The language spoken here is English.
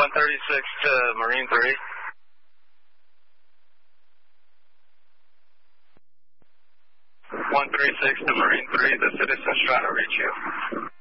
136 to Marine 3. 136 to Marine 3, the citizen's trying to reach you.